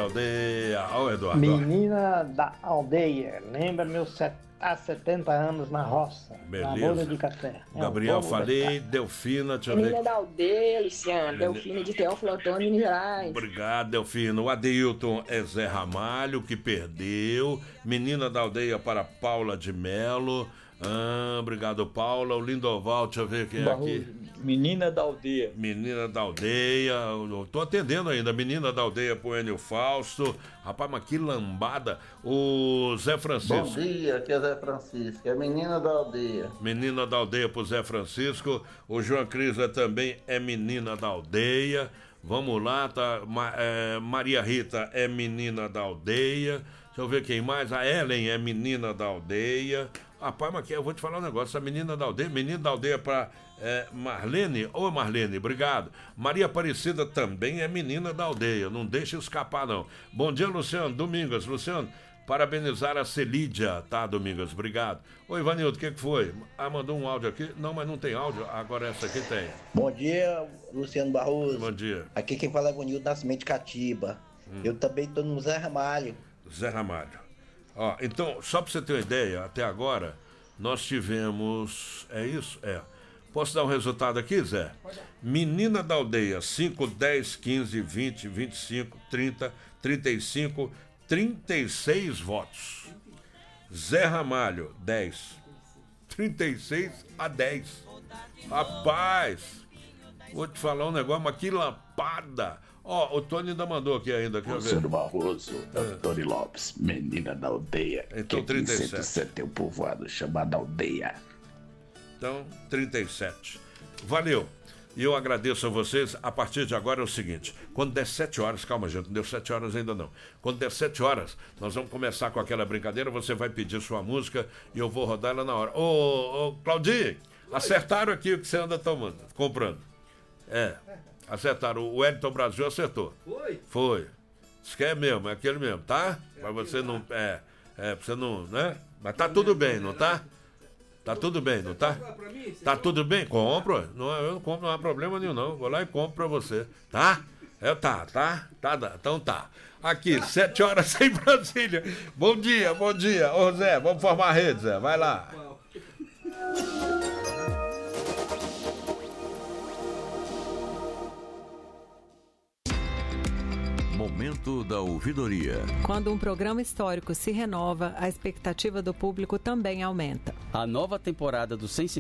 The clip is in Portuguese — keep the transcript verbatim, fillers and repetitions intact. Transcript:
da aldeia. Ó, Eduardo. Menina da aldeia. Lembra meus set... há setenta anos na roça. Beleza. Na bolha de café. É Gabriel, um falei. Delfina, deixa eu ver. Menina da aldeia, Luciano. Delfina de Teófilo Otoni, Minas Gerais. Obrigado, Delfina. O Adeilton é Zé Ramalho, que perdeu. Menina da aldeia para Paula de Melo. Ah, obrigado, Paula. O Lindoval, deixa eu ver quem é aqui. Menina da aldeia. Menina da aldeia. Eu tô atendendo ainda. Menina da aldeia pro Enio Fausto. Rapaz, mas que lambada. O Zé Francisco. Bom dia, aqui é Zé Francisco. É menina da aldeia. Menina da aldeia pro Zé Francisco. O João Crisa também é menina da aldeia. Vamos lá, tá? Ma, é, Maria Rita é menina da aldeia. Deixa eu ver quem mais. A Ellen é menina da aldeia. Rapaz, mas aqui eu vou te falar um negócio. A menina da aldeia, menina da aldeia para é, Marlene. Ô Marlene, obrigado. Maria Aparecida também é menina da aldeia. Não deixa escapar, não. Bom dia, Luciano. Domingas, Luciano. Parabenizar a Celídia, tá, Domingas? Obrigado. Ô, Ivanildo, o que, que foi? Ah, mandou um áudio aqui. Não, mas não tem áudio. Agora essa aqui tem. Bom dia, Luciano Barroso. Bom dia. Aqui quem fala é Ivanildo Nascimento de Catiba. Hum. Eu também tô no Zé Ramalho. Zé Ramalho. Ó, então, só pra você ter uma ideia, até agora, nós tivemos... É isso? É. Posso dar um resultado aqui, Zé? Menina da aldeia, cinco, dez, quinze, vinte, vinte e cinco, trinta, trinta e cinco... trinta e seis votos. Zé Ramalho, dez. trinta e seis a dez. Rapaz, vou te falar um negócio, mas que lampada. Ó, oh, o Tony ainda mandou aqui ainda. Luciano Barroso, é. Tony Lopes, menina da aldeia. Então, que trinta e sete. Em cento e sete tem um povoado chamado Aldeia. Então, trinta e sete. Valeu. E eu agradeço a vocês. A partir de agora é o seguinte: quando der sete horas, calma, gente, não deu sete horas ainda não. Quando der sete horas, nós vamos começar com aquela brincadeira. Você vai pedir sua música e eu vou rodar ela na hora. Ô, ô Claudinho, acertaram aqui o que você anda tomando, comprando. É, acertaram. O Wellington Brasil acertou. Foi? Foi. Isso que é mesmo, é aquele mesmo, tá? Pra você não. É, é, pra você não, né? Mas tá tudo bem, não tá? Tá tudo bem, não tá? Tá tudo bem? Compro. Não, eu não compro, não há problema nenhum, não. Vou lá e compro pra você. Tá? É, tá, tá? Tá, então tá. Aqui, sete horas em Brasília. Bom dia, bom dia. Ô, Zé, vamos formar a rede, Zé. Vai lá. Momento da ouvidoria. Quando um programa histórico se renova, a expectativa do público também aumenta. A nova temporada do Sem